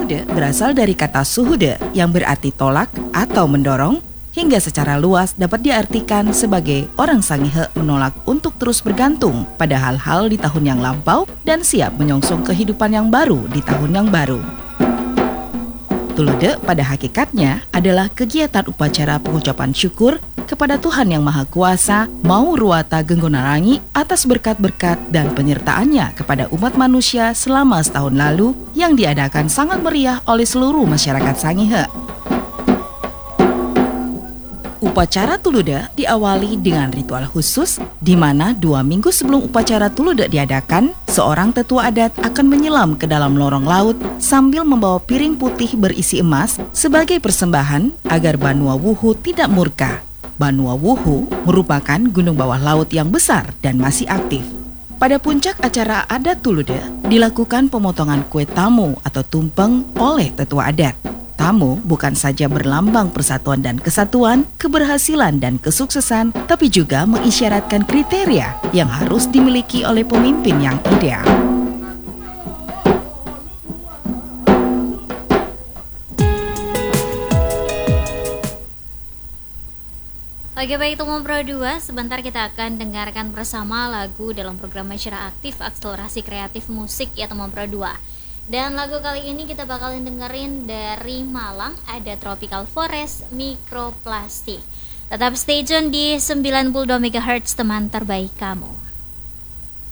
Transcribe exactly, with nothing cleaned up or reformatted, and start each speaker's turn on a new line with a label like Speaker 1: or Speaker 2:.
Speaker 1: Tulude berasal dari kata suhude yang berarti tolak atau mendorong, hingga secara luas dapat diartikan sebagai orang sangihe menolak untuk terus bergantung pada hal-hal di tahun yang lampau dan siap menyongsong kehidupan yang baru di tahun yang baru. Tulude pada hakikatnya adalah kegiatan upacara pengucapan syukur kepada Tuhan Yang Maha Kuasa mau ruata genggonarangi atas berkat-berkat dan penyertaannya kepada umat manusia selama setahun lalu yang diadakan sangat meriah oleh seluruh masyarakat Sangihe. Upacara Tulude diawali dengan ritual khusus di mana dua minggu sebelum upacara Tulude diadakan, seorang tetua adat akan menyelam ke dalam lorong laut sambil membawa piring putih berisi emas sebagai persembahan agar Banua Wuhu tidak murka. Banua Wuhu merupakan gunung bawah laut yang besar dan masih aktif. Pada puncak acara adat Tulude dilakukan pemotongan kue tamu atau tumpeng oleh tetua adat. Tamu bukan saja berlambang persatuan dan kesatuan, keberhasilan dan kesuksesan, tapi juga mengisyaratkan kriteria yang harus dimiliki oleh pemimpin yang ideal.
Speaker 2: Oke, baik teman Pro dua, sebentar kita akan dengarkan bersama lagu dalam program Masyarakat Aktif Akselerasi Kreatif Musik ya teman Pro dua. Dan lagu kali ini kita bakalan dengerin dari Malang, ada Tropical Forest, Mikroplastik. Tetap stay tune di sembilan puluh dua megahertz teman terbaik kamu.